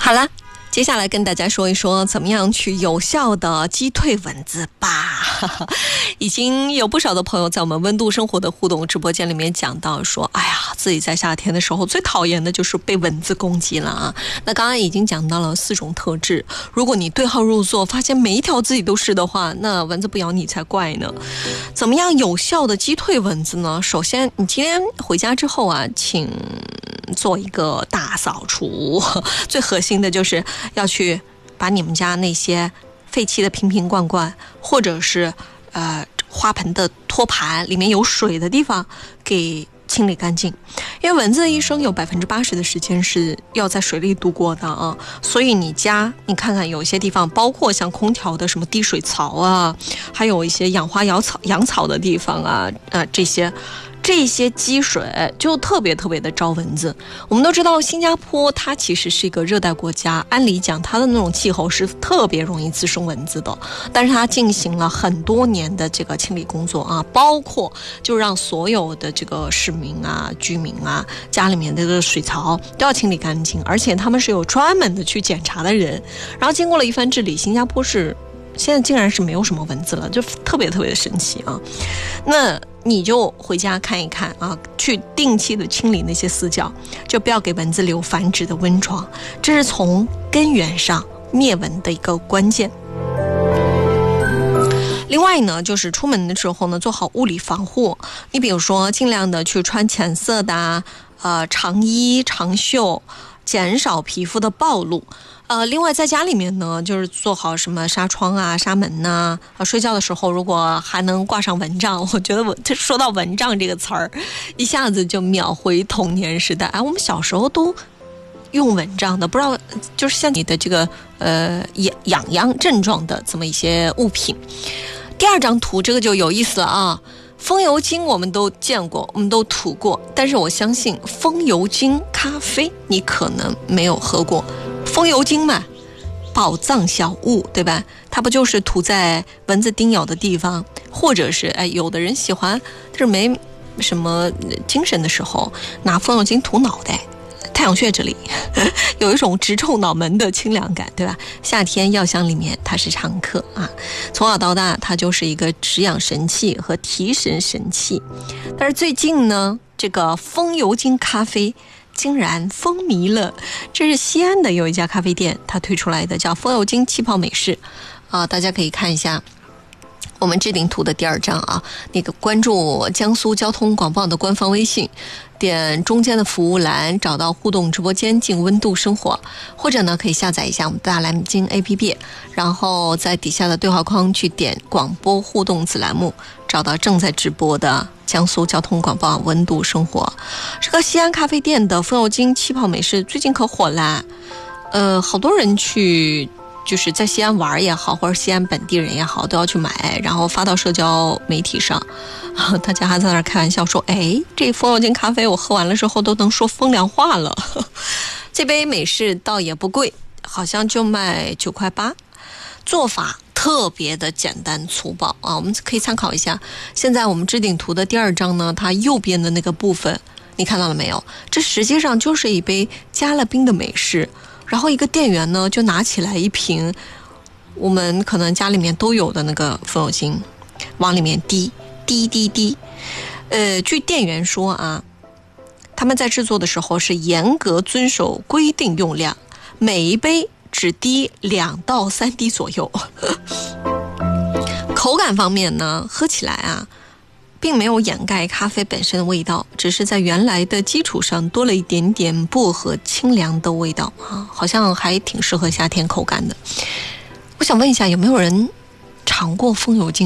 好了，接下来跟大家说一说怎么样去有效的击退蚊子吧。已经有不少的朋友在我们温度生活的互动直播间里面讲到说，哎呀，自己在夏天的时候最讨厌的就是被蚊子攻击了啊。那刚刚已经讲到了4种特质，如果你对号入座，发现每一条自己都是的话，那蚊子不咬你才怪呢。怎么样有效的击退蚊子呢？首先，你今天回家之后啊，请做一个大扫除，最核心的就是要去把你们家那些废弃的瓶瓶罐罐，或者是花盆的托盘里面有水的地方给清理干净。因为蚊子的一生有80%的时间是要在水里度过的啊，所以你看看有些地方，包括像空调的什么滴水槽啊，还有一些养花养草的地方啊，这些积水就特别的招蚊子。我们都知道新加坡它其实是一个热带国家，按理讲它的那种气候是特别容易滋生蚊子的，但是它进行了很多年的这个清理工作啊，包括就让所有的这个市民啊、居民啊家里面的这个水槽都要清理干净，而且他们是有专门的去检查的人。然后经过了一番治理，新加坡现在竟然是没有什么蚊子了，就特别的神奇啊。那你就回家看一看啊，去定期的清理那些死角，就不要给蚊子留繁殖的温床，这是从根源上灭蚊的一个关键。另外呢，就是出门的时候呢，做好物理防护。你比如说尽量的去穿浅色的长衣长袖，减少皮肤的暴露。另外在家里面呢，就是做好什么纱窗啊、纱门呐，睡觉的时候如果还能挂上蚊帐，我觉得说到蚊帐这个词儿，一下子就秒回童年时代。我们小时候都用蚊帐的，不知道就是像你的这个痒症状的这么一些物品。第2张图这个就有意思了啊。风油精我们都见过，我们都涂过，但是我相信风油精咖啡你可能没有喝过。风油精嘛，宝藏小物，对吧？它不就是涂在蚊子叮咬的地方，或者是有的人喜欢就是没什么精神的时候拿风油精涂脑袋太阳穴这里，有一种直冲脑门的清凉感，对吧？夏天药箱里面它是常客啊，从小到大它就是一个止痒神器和提神神器。但是最近呢，这个风油精咖啡竟然风靡了，这是西安的有一家咖啡店它推出来的，叫风油精气泡美式大家可以看一下我们置顶图的第2张啊，那个关注江苏交通广播网的官方微信，点中间的服务栏找到互动直播间进温度生活，或者呢可以下载一下我们大蓝鲸 APP， 然后在底下的对话框去点广播互动子栏目，找到正在直播的江苏交通广播网温度生活。这个西安咖啡店的风油精气泡美式最近可火啦，好多人去就是在西安玩也好，或者西安本地人也好，都要去买，然后发到社交媒体上，大家还在那儿开玩笑说，这风油精咖啡我喝完了之后都能说风凉话了。这杯美式倒也不贵，好像就卖9块8，做法特别的简单粗暴啊，我们可以参考一下。现在我们置顶图的第2张呢，它右边的那个部分你看到了没有？这实际上就是一杯加了冰的美式，然后一个店员呢就拿起来一瓶我们可能家里面都有的那个风油精，往里面滴。据店员说啊，他们在制作的时候是严格遵守规定用量，每一杯只滴2到3滴左右。口感方面呢，喝起来啊并没有掩盖咖啡本身的味道，只是在原来的基础上多了一点点薄荷清凉的味道啊，好像还挺适合夏天口感的。我想问一下，有没有人尝过风油精